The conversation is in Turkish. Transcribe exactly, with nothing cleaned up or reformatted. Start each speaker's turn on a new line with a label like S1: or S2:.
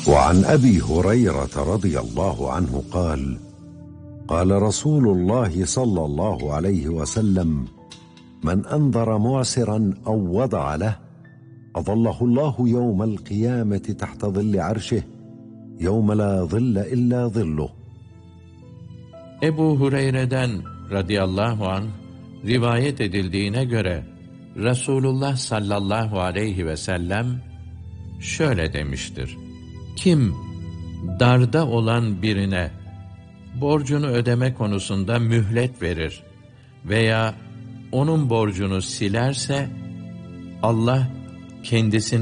S1: وعن أبي هريرة رضي الله عنه قال قال رسول الله صلى الله عليه وسلم من أنذر معسرا أو وضع له أظله الله يوم القيامة تحت ظل عرشه يوم لا ظل إلا ظله.
S2: Ebu Hureyre'den radıyallahu anh rivayet edildiğine göre Resulullah sallallahu aleyhi ve sellem şöyle demiştir: Kim darda olan birine borcunu ödeme konusunda mühlet verir veya onun borcunu silerse Allah kendisine